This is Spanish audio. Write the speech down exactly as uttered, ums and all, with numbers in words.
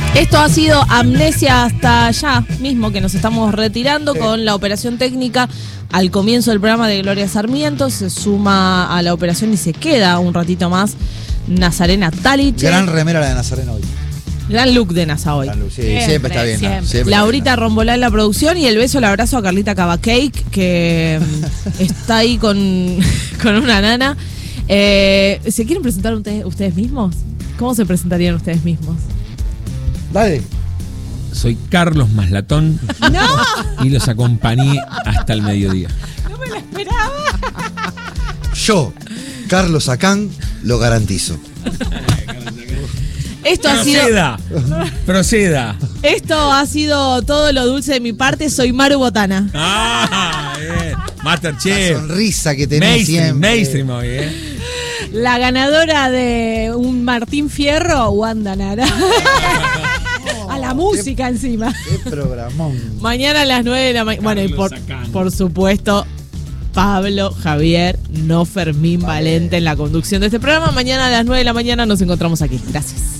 Esto ha sido Amnesia hasta ya mismo, que nos estamos retirando, sí, con la operación técnica al comienzo del programa de Gloria Sarmiento. Se suma a la operación y se queda un ratito más Nazarena Taliche. Gran remera la de Nazarena hoy. Gran look de Nasa hoy. Gran look, sí, siempre, siempre está bien. Siempre. Siempre Laurita está bien. Rombolá en la producción y el beso, el abrazo a Carlita Cavacake, que está ahí con, con una nana. Eh, ¿Se quieren presentar ustedes, ustedes mismos? ¿Cómo se presentarían ustedes mismos? Dale. Soy Carlos Maslatón. ¡No! Y los acompañé hasta el mediodía. No me lo esperaba. Yo, Carlos Acán, lo garantizo. Esto ha sido. Proceda. Proceda. Esto ha sido todo lo dulce de mi parte. Soy Maru Botana. Ah, bien. Masterchef. La sonrisa que tenés Mainstream, siempre. mainstream hoy, ¿eh? La ganadora de un Martín Fierro, Wanda Nara. A la música qué, encima. Qué programón. Mañana a las nueve de la mañana. Bueno, y por, por supuesto, Pablo, Javier, no Fermín vale. Valente en la conducción de este programa. Mañana a las nueve de la mañana nos encontramos aquí. Gracias.